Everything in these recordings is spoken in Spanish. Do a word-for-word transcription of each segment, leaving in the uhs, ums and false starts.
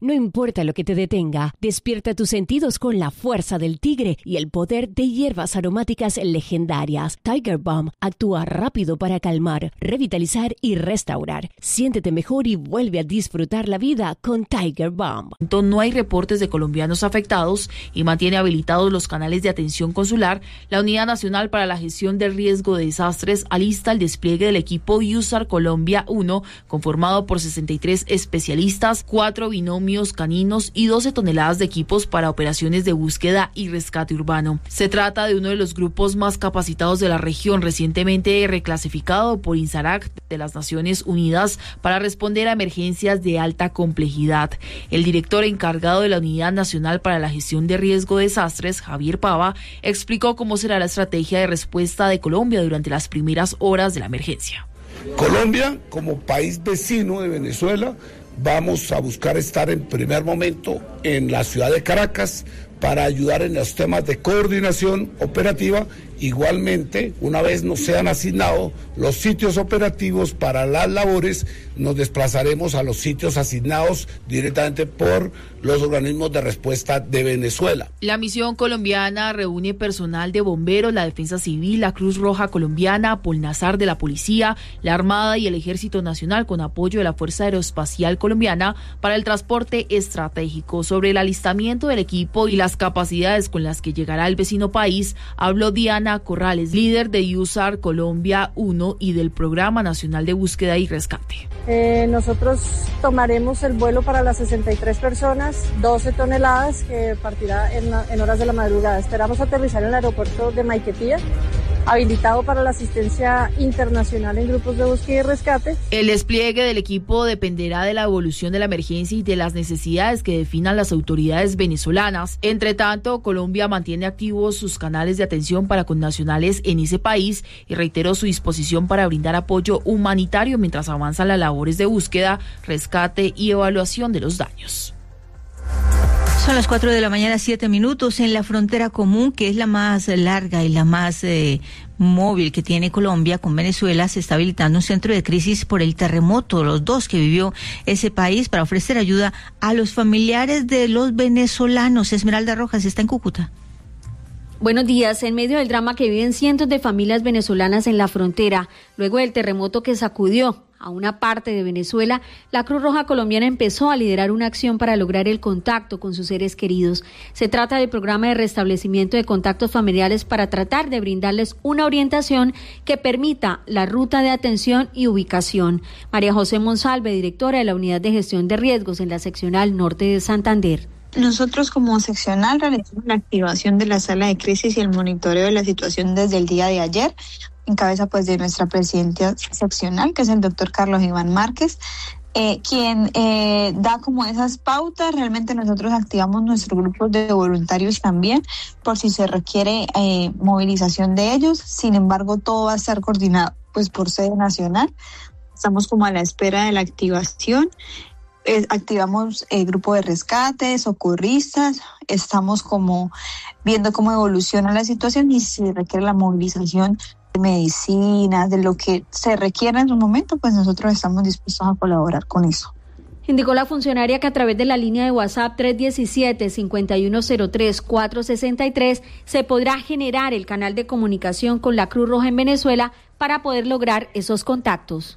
No importa lo que te detenga, despierta tus sentidos con la fuerza del tigre y el poder de hierbas aromáticas legendarias. Tiger Balm actúa rápido para calmar, revitalizar y restaurar. Siéntete mejor y vuelve a disfrutar la vida con Tiger Balm. No hay reportes de colombianos afectados y mantiene habilitados los canales de atención consular. La Unidad Nacional para la Gestión del Riesgo de Desastres alista el despliegue del equipo U S A R Colombia uno, conformado por sesenta y tres especialistas, cuatro binomios caninos y doce toneladas de equipos para operaciones de búsqueda y rescate urbano. Se trata de uno de los grupos más capacitados de la región, recientemente reclasificado por INSARAC de las Naciones Unidas para responder a emergencias de alta complejidad. El director encargado de la Unidad Nacional para la Gestión de Riesgo de Desastres, Javier Pava, explicó cómo será la estrategia de respuesta de Colombia durante las primeras horas de la emergencia. Colombia, como país vecino de Venezuela, vamos a buscar estar en primer momento en la ciudad de Caracas para ayudar en los temas de coordinación operativa. Igualmente, una vez nos sean asignados los sitios operativos para las labores, nos desplazaremos a los sitios asignados directamente por los organismos de respuesta de Venezuela. La misión colombiana reúne personal de bomberos, la Defensa Civil, la Cruz Roja Colombiana, Polnazar de la Policía, la Armada y el Ejército Nacional, con apoyo de la Fuerza Aeroespacial Colombiana para el transporte estratégico. Sobre el alistamiento del equipo y las capacidades con las que llegará el vecino país, habló Diana Corrales, líder de U S A R Colombia uno y del Programa Nacional de Búsqueda y Rescate. Eh, nosotros tomaremos el vuelo para las sesenta y tres personas, doce toneladas, que partirá en, la, en horas de la madrugada. Esperamos aterrizar en el aeropuerto de Maiquetía, habilitado para la asistencia internacional en grupos de búsqueda y rescate. El despliegue del equipo dependerá de la evolución de la emergencia y de las necesidades que definan las autoridades venezolanas. Entre tanto, Colombia mantiene activos sus canales de atención para connacionales en ese país y reiteró su disposición para brindar apoyo humanitario mientras avanzan las labores de búsqueda, rescate y evaluación de los daños. Son las cuatro de la mañana, siete minutos. En la frontera común, que es la más larga y la más eh, móvil que tiene Colombia con Venezuela, se está habilitando un centro de crisis por el terremoto, los dos que vivió ese país, para ofrecer ayuda a los familiares de los venezolanos. Esmeralda Rojas está en Cúcuta. Buenos días. En medio del drama que viven cientos de familias venezolanas en la frontera, luego del terremoto que sacudió a una parte de Venezuela, la Cruz Roja Colombiana empezó a liderar una acción para lograr el contacto con sus seres queridos. Se trata del programa de restablecimiento de contactos familiares para tratar de brindarles una orientación que permita la ruta de atención y ubicación. María José Monsalve, directora de la Unidad de Gestión de Riesgos en la Seccional Norte de Santander. Nosotros como seccional realizamos la activación de la sala de crisis y el monitoreo de la situación desde el día de ayer, en cabeza pues de nuestra presidenta seccional, que es el doctor Carlos Iván Márquez, eh, quien eh, da como esas pautas. Realmente nosotros activamos nuestros grupos de voluntarios también, por si se requiere eh, movilización de ellos. Sin embargo, todo va a estar coordinado pues por sede nacional. Estamos como a la espera de la activación. Eh, activamos el grupo de rescate, socorristas, estamos como viendo cómo evoluciona la situación y si requiere la movilización de medicinas, de lo que se requiera en su momento, pues nosotros estamos dispuestos a colaborar con eso. Indicó la funcionaria que a través de la línea de WhatsApp tres diecisiete, cincuenta y uno cero tres, cuatrocientos sesenta y tres se podrá generar el canal de comunicación con la Cruz Roja en Venezuela para poder lograr esos contactos.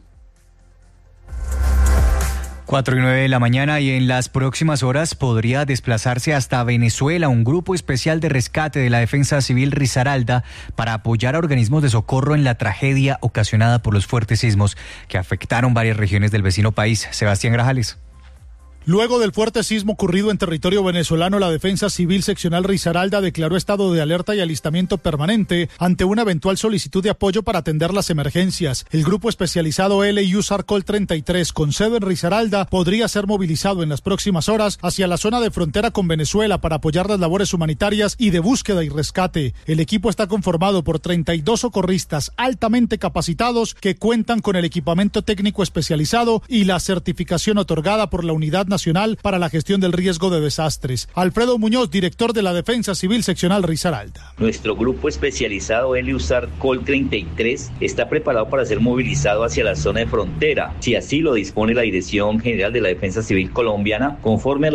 Cuatro y nueve de la mañana, y en las próximas horas podría desplazarse hasta Venezuela un grupo especial de rescate de la Defensa Civil Risaralda para apoyar a organismos de socorro en la tragedia ocasionada por los fuertes sismos que afectaron varias regiones del vecino país. Sebastián Grajales. Luego del fuerte sismo ocurrido en territorio venezolano, la Defensa Civil Seccional Risaralda declaró estado de alerta y alistamiento permanente ante una eventual solicitud de apoyo para atender las emergencias. El grupo especializado L U S A R Col treinta y tres, con sede en Risaralda, podría ser movilizado en las próximas horas hacia la zona de frontera con Venezuela para apoyar las labores humanitarias y de búsqueda y rescate. El equipo está conformado por treinta y dos socorristas altamente capacitados que cuentan con el equipamiento técnico especializado y la certificación otorgada por la Unidad Nacional para la Gestión del Riesgo de Desastres. Alfredo Muñoz, director de la Defensa Civil Seccional Risaralda. Nuestro grupo especializado L U S A R Col treinta y tres está preparado para ser movilizado hacia la zona de frontera, si así lo dispone la Dirección General de la Defensa Civil Colombiana, conforme a